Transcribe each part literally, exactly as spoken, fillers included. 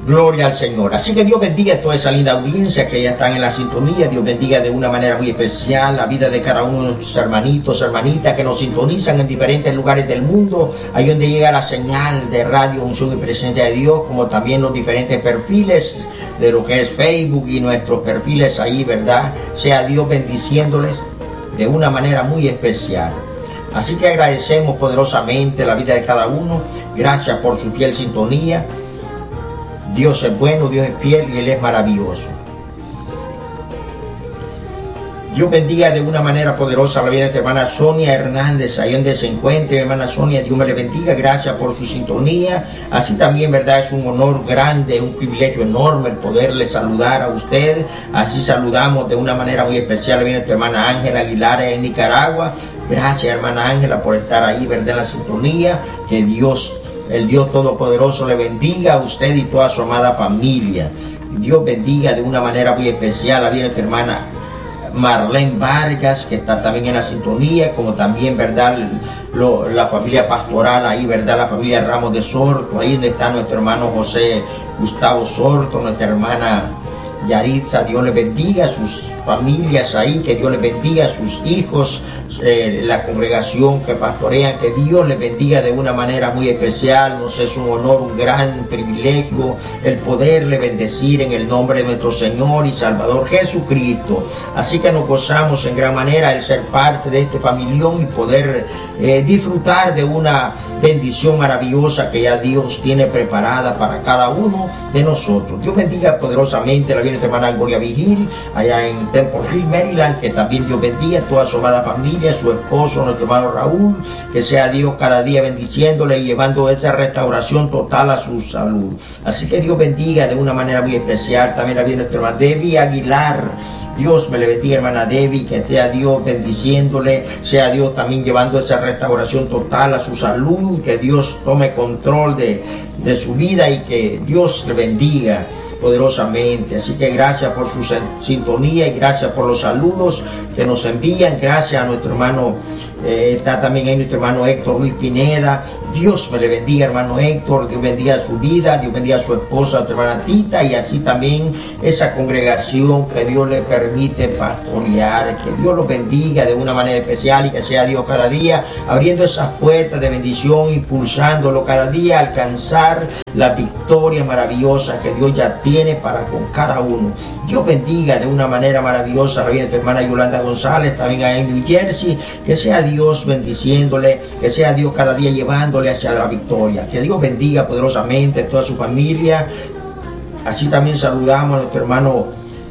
Gloria al Señor. Así que Dios bendiga a toda esa linda audiencia que ya están en la sintonía. Dios bendiga de una manera muy especial la vida de cada uno de nuestros hermanitos, hermanitas que nos sintonizan en diferentes lugares del mundo, ahí donde llega la señal de radio, unción y presencia de Dios, como también los diferentes perfiles de lo que es Facebook y nuestros perfiles ahí, ¿verdad? Sea Dios bendiciéndoles de una manera muy especial. Así que agradecemos poderosamente la vida de cada uno. Gracias por su fiel sintonía. Dios es bueno, Dios es fiel y Él es maravilloso. Dios bendiga de una manera poderosa la vida de nuestra hermana Sonia Hernández, ahí donde se encuentre, mi hermana Sonia. Dios me le bendiga, gracias por su sintonía. Así también, ¿verdad? Es un honor grande, un privilegio enorme el poderle saludar a usted. Así saludamos de una manera muy especial a la vida de nuestra hermana Ángela Aguilar en Nicaragua. Gracias, hermana Ángela, por estar ahí, ¿verdad? En la sintonía. Que Dios, el Dios Todopoderoso, le bendiga a usted y toda su amada familia. Dios bendiga de una manera muy especial a la vida de nuestra hermana Marlene Vargas, que está también en la sintonía, como también, ¿verdad? Lo, la familia pastoral ahí, ¿verdad? La familia Ramos de Sorto, ahí donde está nuestro hermano José Gustavo Sorto, nuestra hermana Yaritza. Dios les bendiga a sus familias ahí, que Dios les bendiga a sus hijos, eh, la congregación que pastorean, que Dios les bendiga de una manera muy especial. Nos es un honor, un gran privilegio el poderle bendecir en el nombre de nuestro Señor y Salvador Jesucristo. Así que nos gozamos en gran manera el ser parte de este familión y poder eh, disfrutar de una bendición maravillosa que ya Dios tiene preparada para cada uno de nosotros. Dios bendiga poderosamente la vida de nuestra hermana Gloria Vigil allá en Temple Hill, Maryland, que también Dios bendiga a toda su amada familia, su esposo, nuestro hermano Raúl, que sea Dios cada día bendiciéndole y llevando esa restauración total a su salud. Así que Dios bendiga de una manera muy especial también a la vida de nuestra hermana Debbie Aguilar. Dios me le bendiga, hermana Debbie, que sea Dios bendiciéndole, sea Dios también llevando esa restauración total a su salud, que Dios tome control de, de su vida y que Dios le bendiga poderosamente. Así que gracias por su sintonía y gracias por los saludos que nos envían. Gracias a nuestro hermano, eh, está también ahí nuestro hermano Héctor Luis Pineda. Dios me le bendiga, hermano Héctor. Dios bendiga su vida, Dios bendiga a su esposa, a nuestra hermana Tita, y así también esa congregación que Dios le permite pastorear. Que Dios los bendiga de una manera especial y que sea Dios cada día abriendo esas puertas de bendición, impulsándolo cada día a alcanzar la victoria maravillosa que Dios ya tiene para con cada uno. Dios bendiga de una manera maravillosa a la vida de nuestra hermana Yolanda González, también allá en New Jersey. Que sea Dios bendiciéndole, que sea Dios cada día llevándole hacia la victoria. Que Dios bendiga poderosamente a toda su familia. Así también saludamos a nuestro hermano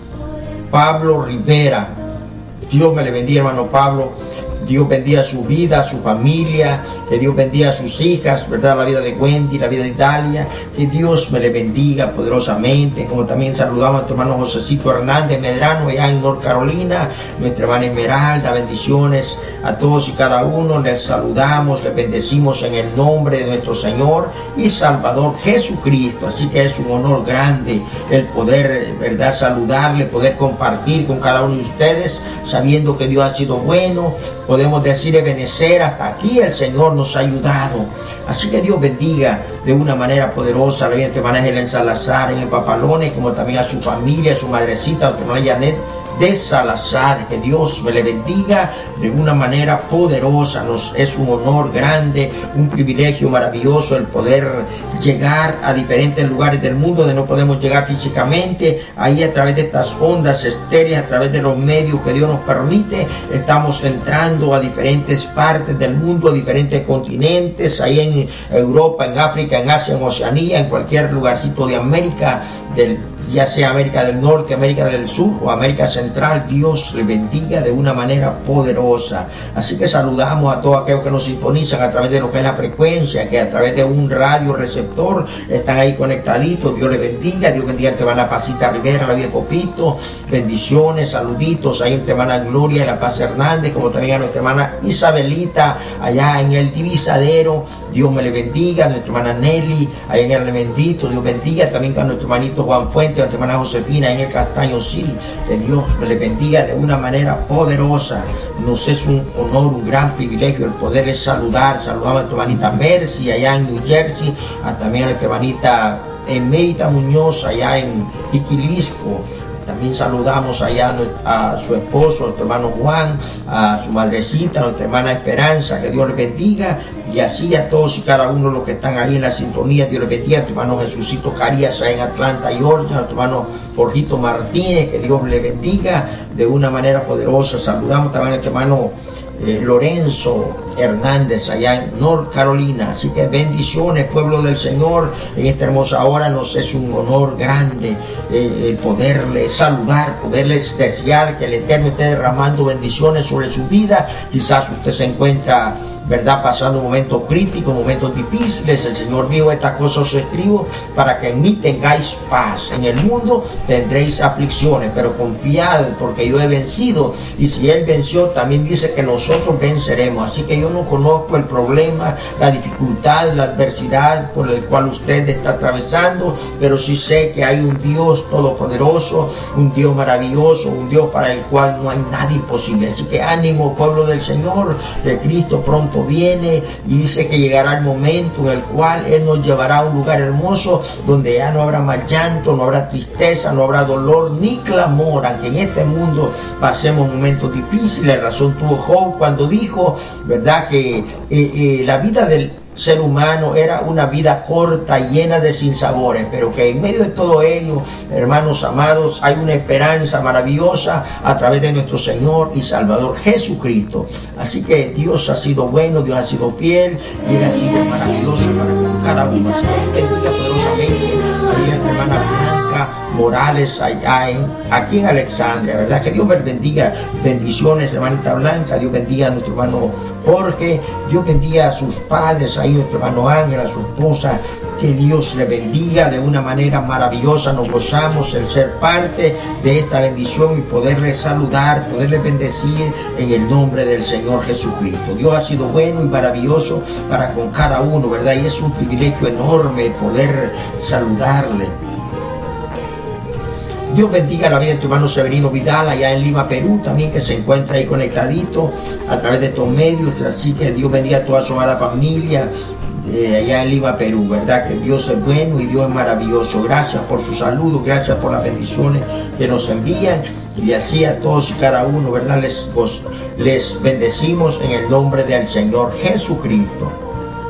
Pablo Rivera. Dios me le bendiga, hermano Pablo. Dios bendiga su vida, su familia, que Dios bendiga a sus hijas, ¿verdad? La vida de Wendy, la vida de Italia, que Dios me le bendiga poderosamente. Como también saludamos a nuestro hermano Josecito Hernández Medrano allá en North Carolina, nuestra hermana Esmeralda. Bendiciones a todos y cada uno. Les saludamos, les bendecimos en el nombre de nuestro Señor y Salvador Jesucristo. Así que es un honor grande el poder, ¿verdad?, saludarle, poder compartir con cada uno de ustedes, sabiendo que Dios ha sido bueno. Podemos decir Ebenecer, hasta aquí el Señor nos ha ayudado. Así que Dios bendiga de una manera poderosa a la vida de nuestra hermana Helen Salazar en el Papalones, como también a su familia, a su madrecita, a nuestra hermana Janet de Salazar. Que Dios me le bendiga de una manera poderosa. Nos es un honor grande, un privilegio maravilloso el poder llegar a diferentes lugares del mundo donde no podemos llegar físicamente. Ahí a través de estas ondas estéreas, a través de los medios que Dios nos permite, estamos entrando a diferentes partes del mundo, a diferentes continentes, ahí en Europa, en África, en Asia, en Oceanía, en cualquier lugarcito de América del ya sea América del Norte, América del Sur o América Central. Dios le bendiga de una manera poderosa. Así que saludamos a todos aquellos que nos sintonizan a través de lo que es la frecuencia, que a través de un radio receptor están ahí conectaditos. Dios le bendiga. Dios bendiga a nuestra hermana Pasita Rivera, la vida de Popito. Bendiciones, saluditos ahí a nuestra hermana Gloria de la Paz Hernández, como también a nuestra hermana Isabelita allá en el Divisadero. Dios me le bendiga. A nuestra hermana Nelly allá en el Almendrito. Dios bendiga también a nuestro hermanito Juan Fuente, a nuestra hermana Josefina en el Castaño City. Que Dios me le bendiga de una manera poderosa. Nos es un honor, un gran privilegio el poderles saludar. Saludamos a nuestra hermanita Mercy allá en New Jersey, a también a nuestra hermanita Emérita Muñoz, allá en Iquilisco. También saludamos allá a su esposo, nuestro hermano Juan, a su madrecita, nuestra hermana Esperanza, que Dios les bendiga, y así a todos y cada uno de los que están ahí en la sintonía, Dios les bendiga, a nuestro hermano Jesucito Carías allá en Atlanta, Georgia, a nuestro hermano Jorgito Martínez, que Dios le bendiga de una manera poderosa. Saludamos también a nuestro hermano Eh, Lorenzo Hernández allá en North Carolina. Así que bendiciones, pueblo del Señor, en esta hermosa hora. Nos es un honor grande eh, poderles saludar, poderles desear que el Eterno esté derramando bendiciones sobre su vida. Quizás usted se encuentra, ¿verdad?, pasando momentos críticos, momentos difíciles. El Señor dijo: estas cosas os escribo para que en mí tengáis paz. En el mundo tendréis aflicciones, pero confiad, porque yo he vencido. Y si Él venció, también dice que nosotros venceremos. Así que yo no conozco el problema, la dificultad, la adversidad por el cual usted está atravesando, pero sí sé que hay un Dios todopoderoso, un Dios maravilloso, un Dios para el cual no hay nada imposible. Así que ánimo, pueblo del Señor, que Cristo pronto viene, y dice que llegará el momento en el cual Él nos llevará a un lugar hermoso donde ya no habrá más llanto, no habrá tristeza, no habrá dolor ni clamor. Aunque en este mundo pasemos momentos difíciles, razón tuvo Job cuando dijo, ¿verdad?, que eh, eh, la vida del ser humano era una vida corta, llena de sinsabores, pero que en medio de todo ello, hermanos amados, hay una esperanza maravillosa a través de nuestro Señor y Salvador Jesucristo. Así que Dios ha sido bueno, Dios ha sido fiel, y Él ha sido maravilloso para cada uno. Así que bendiga poderosamente a nuestra hermana Blanca Morales allá en, aquí en Alexandria, ¿verdad? Que Dios bendiga, bendiciones, hermanita Blanca. Dios bendiga a nuestro hermano Jorge, Dios bendiga a sus padres, ahí nuestro hermano Ángel, a su esposa. Que Dios le bendiga de una manera maravillosa. Nos gozamos el ser parte de esta bendición y poderles saludar, poderles bendecir en el nombre del Señor Jesucristo. Dios ha sido bueno y maravilloso para con cada uno, ¿verdad? Y es un privilegio enorme poder saludarle. Dios bendiga la vida de tu hermano Severino Vidal allá en Lima, Perú, también, que se encuentra ahí conectadito a través de estos medios. Así que Dios bendiga a toda su amada familia eh, allá en Lima, Perú, ¿verdad? Que Dios es bueno y Dios es maravilloso. Gracias por sus saludos, gracias por las bendiciones que nos envían, y así a todos y cada uno, ¿verdad? Les, les bendecimos en el nombre del Señor Jesucristo.